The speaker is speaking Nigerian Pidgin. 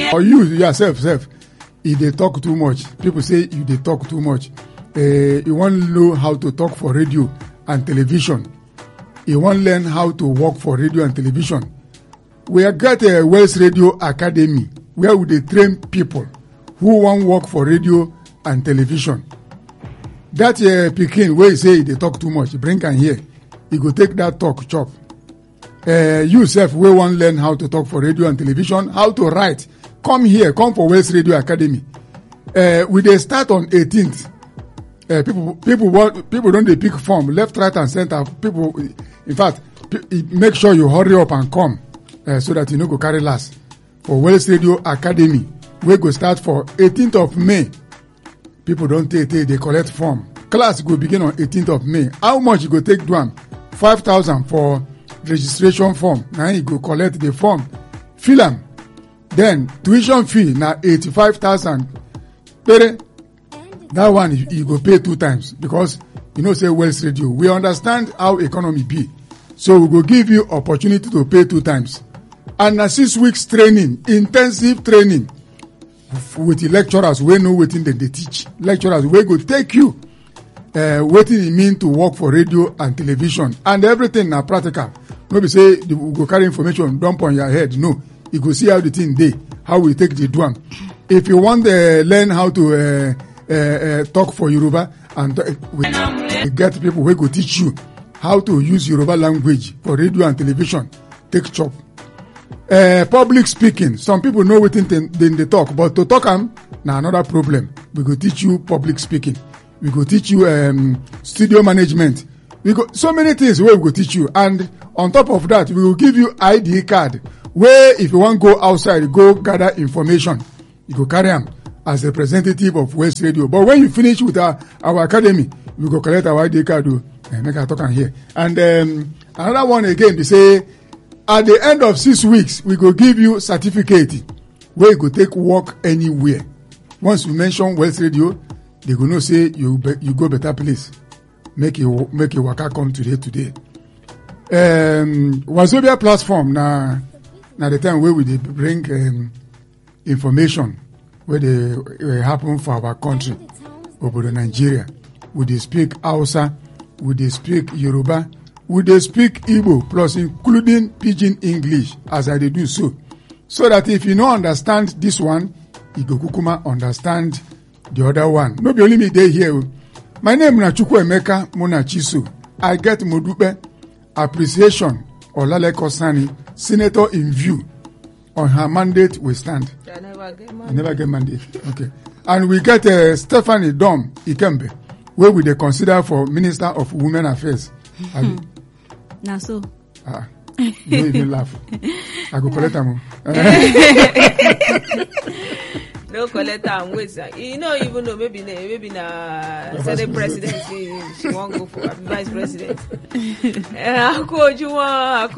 Or you yourself, if they talk too much, people say you they talk too much. You want to know how to talk for radio and television. You want to learn how to work for radio and television. We have got a Wells Radio Academy where we train people who want to work for radio and television. That Pekin where you say they talk too much, bring and hear. You go take that talk chop. You self we want to learn how to talk for radio and television, how to write. Come here, come for Wells Radio Academy. We dey start on 18th. People don't they pick form left, right, and center. People, in fact, make sure you hurry up and come so that you no go carry last for Wells Radio Academy. We go start for 18th of May. People don't take they collect form. Class go begin on 18th of May. How much you go take do am? 5,000 for registration form. Now you go collect the form, fill am. Then tuition fee na 85,000. That one you go pay 2 times because you know say Wells Radio. We understand how economy be, so we go give you opportunity to pay 2 times. And na 6 weeks training, intensive training with the lecturers we know wetin dem dey teach. Lecturers we go take you wetin e mean to work for radio and television, and everything na practical. No be say we go carry information dump on your head. No, you go see how the thing dey, how we take the do am. If you want to learn how to talk for Yoruba, and we get people who go teach you how to use Yoruba language for radio and television. Take chop. Public speaking. Some people know what they talk, but to talk am na another problem. We go teach you public speaking. We go teach you studio management. We go so many things where we go teach you, and on top of that, we will give you ID card. Where if you want go outside, go gather information, you go carry them as a representative of West Radio. But when you finish with our academy, we go collect our ID card, make a talk and here. And another one again, they say at the end of 6 weeks, we go give you certificate where you go take work anywhere. Once you mention West Radio, they go know say you go better place. Make you waka come today. Wazobia platform na the time where we bring information where they happen for our country, over Nigeria. We they speak Hausa, we they speak Yoruba, we they speak Igbo, plus including Pidgin English, as I they do so. So that if you don't understand this one, you go kukuma understand the other one. No be only me dey here. My name is Chukwuemeka Munachiso. I get Modupe appreciation Olale Kosani, Senator in view. On her mandate we stand. I never get mandate. Okay. And we get Stephanie Dom Ikembe, where we they consider for Minister of Women Affairs. Now so. Don't even laugh. I go collect them. No collect and wait. You know, even though maybe Senate president, she won't go for vice president.